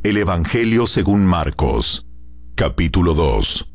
El Evangelio según Marcos, capítulo 2.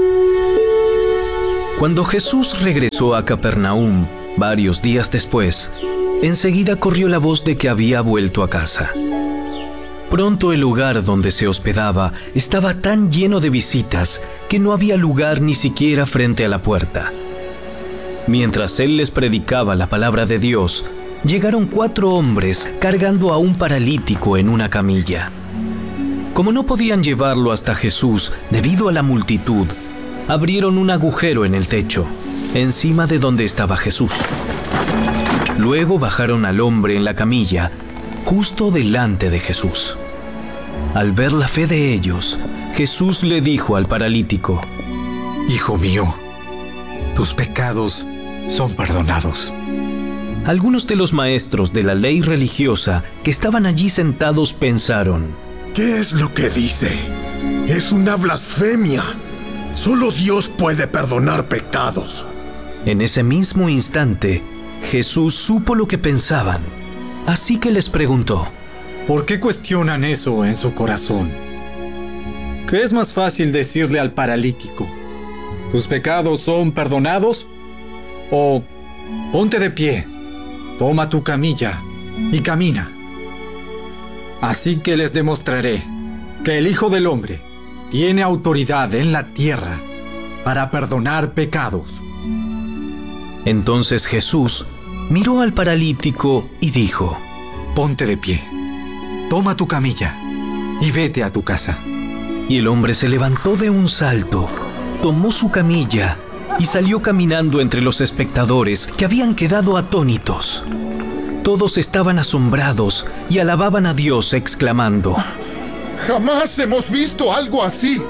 Cuando Jesús regresó a Capernaum, varios días después, enseguida corrió la voz de que había vuelto a casa. Pronto el lugar donde se hospedaba estaba tan lleno de visitas que no había lugar ni siquiera frente a la puerta. Mientras él les predicaba la palabra de Dios, llegaron 4 hombres cargando a un paralítico en una camilla. Como no podían llevarlo hasta Jesús debido a la multitud, abrieron un agujero en el techo, encima de donde estaba Jesús. Luego bajaron al hombre en la camilla, justo delante de Jesús. Al ver la fe de ellos, Jesús le dijo al paralítico: Hijo mío, tus pecados son perdonados. Algunos de los maestros de la ley religiosa que estaban allí sentados pensaron: ¿Qué es lo que dice? Es una blasfemia. Solo Dios puede perdonar pecados. En ese mismo instante, Jesús supo lo que pensaban, así que les preguntó: ¿Por qué cuestionan eso en su corazón? ¿Qué es más fácil decirle al paralítico? ¿Tus pecados son perdonados? ¿O ponte de pie, toma tu camilla y camina? Así que les demostraré que el Hijo del Hombre tiene autoridad en la tierra para perdonar pecados. Entonces Jesús miró al paralítico y dijo: Ponte de pie, toma tu camilla y vete a tu casa. Y el hombre se levantó de un salto, tomó su camilla y salió caminando entre los espectadores que habían quedado atónitos. Todos estaban asombrados y alababan a Dios exclamando: ¡Jamás hemos visto algo así!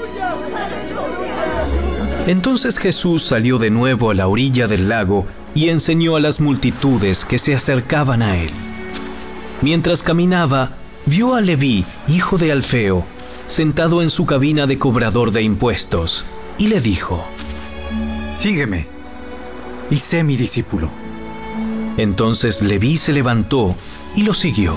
Entonces Jesús salió de nuevo a la orilla del lago y enseñó a las multitudes que se acercaban a él. Mientras caminaba, vio a Leví, hijo de Alfeo, sentado en su cabina de cobrador de impuestos, y le dijo: Sígueme y sé mi discípulo. Entonces Leví se levantó y lo siguió.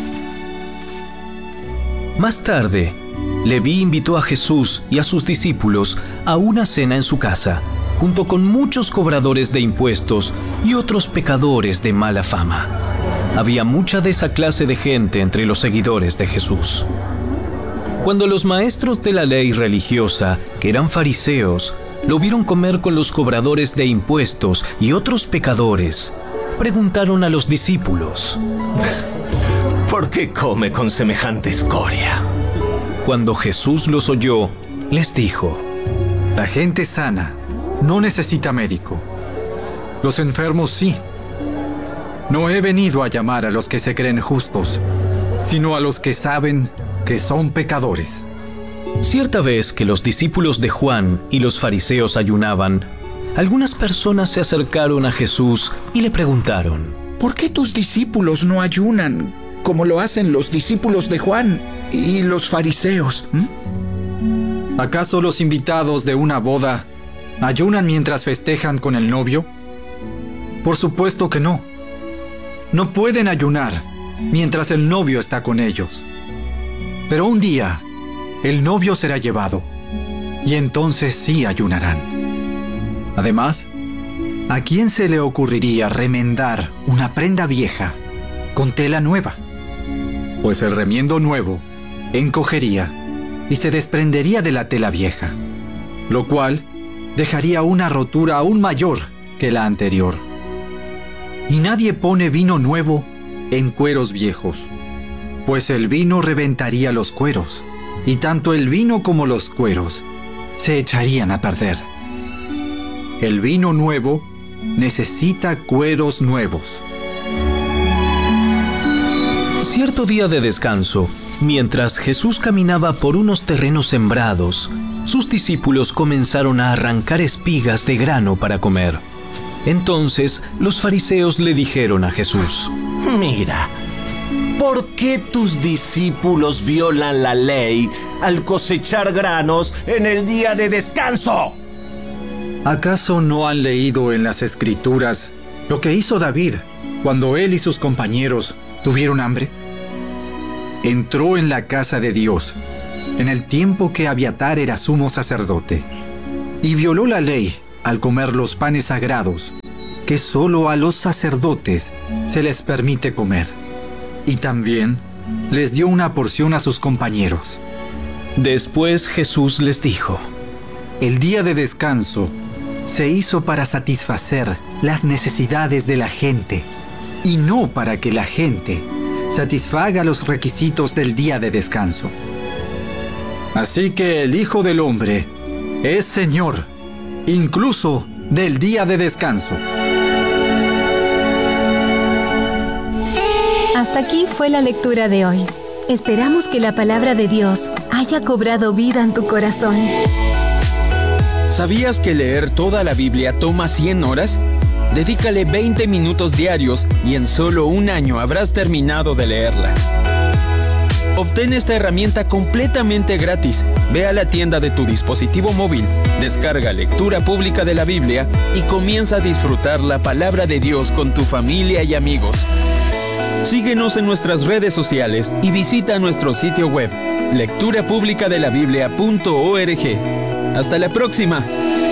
Más tarde, Leví invitó a Jesús y a sus discípulos a una cena en su casa, junto con muchos cobradores de impuestos y otros pecadores de mala fama. Había mucha de esa clase de gente entre los seguidores de Jesús. Cuando los maestros de la ley religiosa, que eran fariseos, lo vieron comer con los cobradores de impuestos y otros pecadores, preguntaron a los discípulos: ¿Por qué come con semejante escoria? Cuando Jesús los oyó, les dijo: La gente sana no necesita médico. Los enfermos sí. No he venido a llamar a los que se creen justos, sino a los que saben que son pecadores. Cierta vez que los discípulos de Juan y los fariseos ayunaban, algunas personas se acercaron a Jesús y le preguntaron: ¿Por qué tus discípulos no ayunan como lo hacen los discípulos de Juan y los fariseos? ¿Acaso los invitados de una boda ayunan mientras festejan con el novio? Por supuesto que no. No pueden ayunar mientras el novio está con ellos. Pero un día, el novio será llevado, y entonces sí ayunarán. Además, ¿a quién se le ocurriría remendar una prenda vieja con tela nueva? Pues el remiendo nuevo encogería y se desprendería de la tela vieja, lo cual dejaría una rotura aún mayor que la anterior. Y nadie pone vino nuevo en cueros viejos, pues el vino reventaría los cueros, y tanto el vino como los cueros se echarían a perder. El vino nuevo necesita cueros nuevos. Cierto día de descanso, mientras Jesús caminaba por unos terrenos sembrados, sus discípulos comenzaron a arrancar espigas de grano para comer. Entonces los fariseos le dijeron a Jesús: Mira, ¿por qué tus discípulos violan la ley al cosechar granos en el día de descanso? ¿Acaso no han leído en las Escrituras lo que hizo David cuando él y sus compañeros tuvieron hambre? entró en la casa de Dios, en el tiempo que Abiatar era sumo sacerdote, y violó la ley al comer los panes sagrados, que solo a los sacerdotes se les permite comer, y también les dio una porción a sus compañeros. Después Jesús les dijo: El día de descanso se hizo para satisfacer las necesidades de la gente, y no para que la gente satisfaga los requisitos del día de descanso. Así que el Hijo del Hombre es Señor, incluso del día de descanso. Hasta aquí fue la lectura de hoy. Esperamos que la palabra de Dios haya cobrado vida en tu corazón. ¿Sabías que leer toda la Biblia toma 100 horas? Dedícale 20 minutos diarios y en solo un año habrás terminado de leerla. Obtén esta herramienta completamente gratis. Ve a la tienda de tu dispositivo móvil, descarga Lectura Pública de la Biblia y comienza a disfrutar la palabra de Dios con tu familia y amigos. Síguenos en nuestras redes sociales y visita nuestro sitio web, lecturapublicadelabiblia.org. ¡Hasta la próxima!